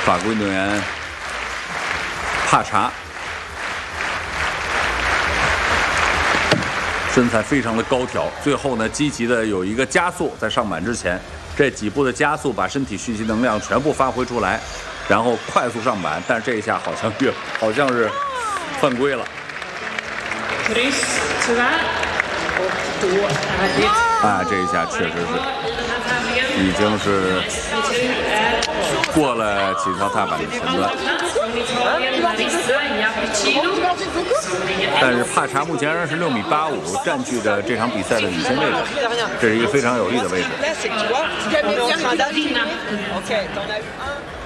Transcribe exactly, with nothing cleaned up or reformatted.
法国运动员帕查，身材非常的高挑，最后呢积极的有一个加速，在上板之前这几步的加速，把身体蓄积能量全部发挥出来，然后快速上板，但是这一下好像越好像是犯规了。啊，这一下确实是已经是过了起跳踏板的前端。但是帕查目前仍然是六米八五，占据着这场比赛的领先位置，这是一个非常有利的位置。